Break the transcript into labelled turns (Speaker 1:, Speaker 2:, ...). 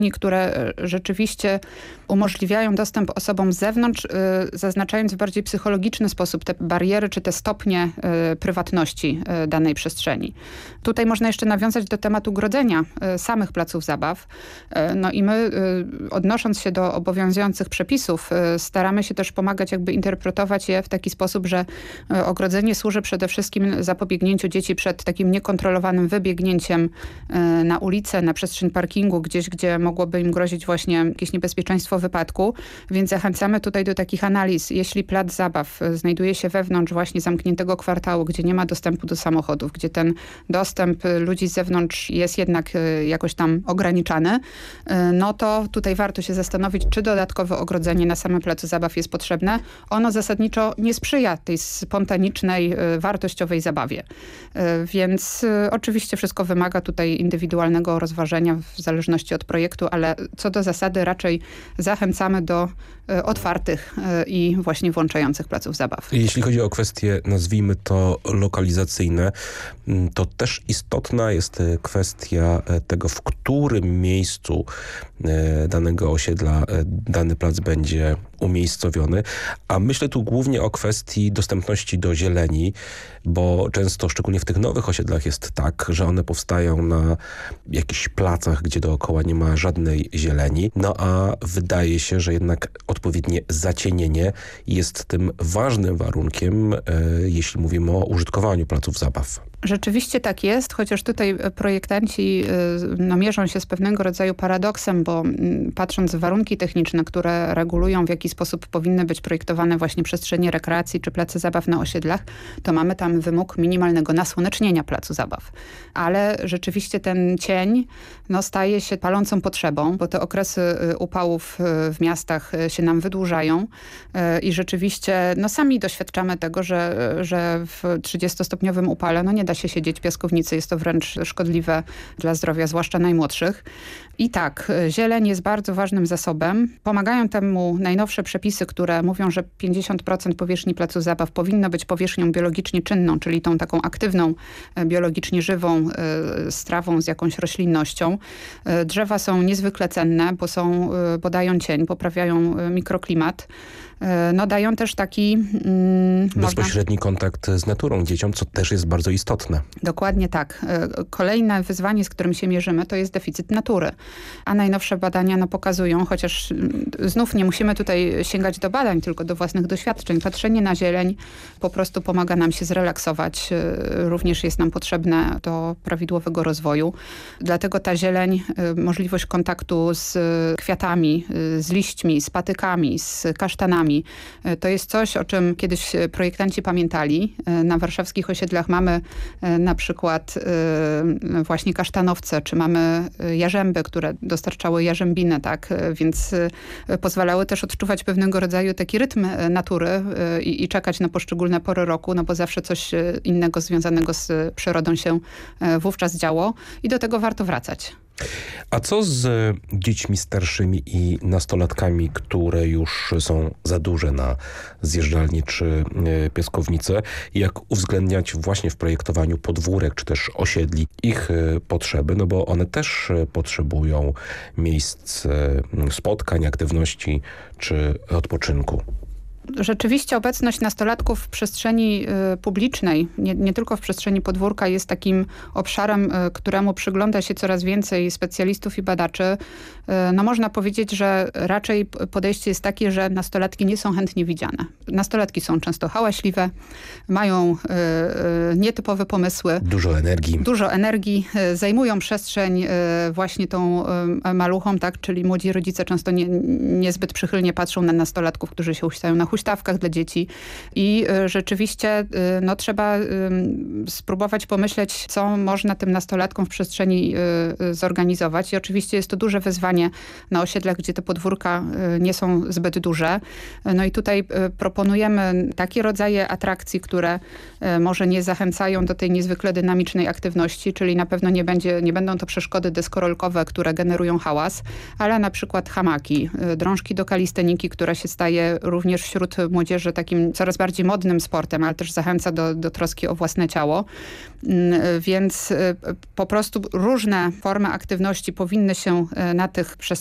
Speaker 1: które rzeczywiście umożliwiają dostęp osobom z zewnątrz, zaznaczając w bardziej psychologiczny sposób te bariery czy te stopnie prywatności danej przestrzeni. Tutaj można jeszcze nawiązać do tematu grodzenia samych placów zabaw. No i my, odnosząc się do obowiązujących przepisów, staramy się też pomagać jakby interpretować je w taki sposób, że ogrodzenie służy przede wszystkim zapobiegnięciu dzieci przed takim niekontrolowanym wybiegnięciem na ulicę, na przestrzeń parkingu, gdzieś, gdzie mogłoby im grozić właśnie jakieś niebezpieczeństwo wypadku, więc zachęcamy tutaj do takich analiz. Jeśli plac zabaw znajduje się wewnątrz właśnie zamkniętego kwartału, gdzie nie ma dostępu do samochodów, gdzie ten dostęp ludzi z zewnątrz jest jednak jakoś tam ograniczany, no to tutaj warto się zastanowić, czy dodatkowe ogrodzenie na samym placu zabaw jest potrzebne. Ono zasadniczo nie sprzyja tej spontanicznej, wartościowej zabawie. Więc oczywiście wszystko wymaga tutaj indywidualnego rozważenia w zależności od projektu, ale co do zasady raczej zachęcamy do otwartych i właśnie włączających placów zabaw.
Speaker 2: Jeśli chodzi o kwestie, nazwijmy to lokalizacyjne, to też istotna jest kwestia tego, w którym miejscu danego osiedla dany plac będzie umiejscowiony, a myślę tu głównie o kwestii dostępności do zieleni, bo często, szczególnie w tych nowych osiedlach jest tak, że one powstają na jakichś placach, gdzie dookoła nie ma żadnej zieleni, no a wydaje się, że jednak odpowiednie zacienienie jest tym ważnym warunkiem, jeśli mówimy o użytkowaniu placów zabaw.
Speaker 1: Rzeczywiście tak jest, chociaż tutaj projektanci mierzą się z pewnego rodzaju paradoksem, bo patrząc w warunki techniczne, które regulują, w jaki sposób powinny być projektowane właśnie przestrzenie rekreacji czy place zabaw na osiedlach, to mamy tam wymóg minimalnego nasłonecznienia placu zabaw. Ale rzeczywiście ten cień staje się palącą potrzebą, bo te okresy upałów w miastach się nam wydłużają i rzeczywiście sami doświadczamy tego, że w 30-stopniowym upale nie da się siedzieć w piaskownicy, jest to wręcz szkodliwe dla zdrowia, zwłaszcza najmłodszych. I tak, zieleń jest bardzo ważnym zasobem. Pomagają temu najnowsze przepisy, które mówią, że 50% powierzchni placu zabaw powinno być powierzchnią biologicznie czynną, czyli tą taką aktywną, biologicznie żywą strawą z jakąś roślinnością. Drzewa są niezwykle cenne, bo dają cień, poprawiają mikroklimat. Dają też taki...
Speaker 2: bezpośredni kontakt z naturą dzieciom, co też jest bardzo istotne.
Speaker 1: Dokładnie tak. Kolejne wyzwanie, z którym się mierzymy, to jest deficyt natury. A najnowsze badania pokazują, chociaż znów nie musimy tutaj sięgać do badań, tylko do własnych doświadczeń. Patrzenie na zieleń po prostu pomaga nam się zrelaksować. Również jest nam potrzebne do prawidłowego rozwoju. Dlatego ta zieleń, możliwość kontaktu z kwiatami, z liśćmi, z patykami, z kasztanami, to jest coś, o czym kiedyś projektanci pamiętali. Na warszawskich osiedlach mamy na przykład właśnie kasztanowce, czy mamy jarzęby, które dostarczały jarzębinę, tak? Więc pozwalały też odczuwać pewnego rodzaju taki rytm natury i czekać na poszczególne pory roku, bo zawsze coś innego związanego z przyrodą się wówczas działo i do tego warto wracać.
Speaker 2: A co z dziećmi starszymi i nastolatkami, które już są za duże na zjeżdżalnie czy piaskownice? Jak uwzględniać właśnie w projektowaniu podwórek czy też osiedli ich potrzeby? No bo one też potrzebują miejsc spotkań, aktywności czy odpoczynku.
Speaker 1: Rzeczywiście obecność nastolatków w przestrzeni publicznej, nie tylko w przestrzeni podwórka, jest takim obszarem, któremu przygląda się coraz więcej specjalistów i badaczy. Można powiedzieć, że raczej podejście jest takie, że nastolatki nie są chętnie widziane. Nastolatki są często hałaśliwe, mają nietypowe pomysły. Dużo energii, zajmują przestrzeń właśnie tą maluchą, tak? Czyli młodzi rodzice często niezbyt przychylnie patrzą na nastolatków, którzy się huśtają na huśtawkach dla dzieci i rzeczywiście trzeba spróbować pomyśleć, co można tym nastolatkom w przestrzeni zorganizować i oczywiście jest to duże wyzwanie na osiedlach, gdzie te podwórka nie są zbyt duże. I tutaj proponujemy takie rodzaje atrakcji, które może nie zachęcają do tej niezwykle dynamicznej aktywności, czyli na pewno nie będą to przeszkody deskorolkowe, które generują hałas, ale na przykład hamaki, drążki do kalisteniki, która się staje również wśród wśród młodzieży takim coraz bardziej modnym sportem, ale też zachęca do troski o własne ciało. Więc po prostu różne formy aktywności powinny się na tych